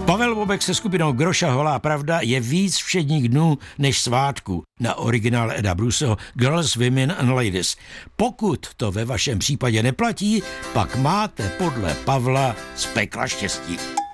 Pavel Bobek se skupinou Groša Holá pravda je víc všedních dnů než svátků. Na originál Eda Bruceho Girls, Women and Ladies. Pokud to ve vašem případě neplatí, pak máte podle Pavla z pekla štěstí.